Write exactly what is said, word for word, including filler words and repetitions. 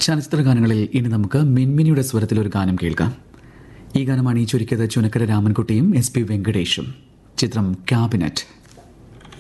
ചലച്ചിത്ര ഗാനങ്ങളിൽ ഇനി നമുക്ക് മിൻമിനിയുടെ സ്വരത്തിൽ ഒരു ഗാനം കേൾക്കാം. ഈ ഗാനമാണ് ഈ ചുരുക്കിയത് ചുനക്കര രാമൻകുട്ടിയും എസ് പി വെങ്കടേഷും. ചിത്രം ക്യാബിനറ്റ്.